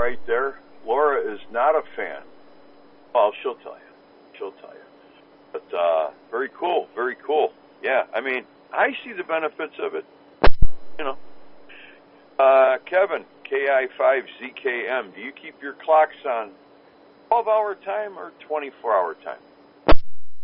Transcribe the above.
right there. Laura is not a fan. Well, she'll tell you. She'll tell you. But very cool, very cool. Yeah, I mean, I see the benefits of it. You know. Kevin, KI5ZKM, do you keep your clocks on 12-hour time or 24-hour time?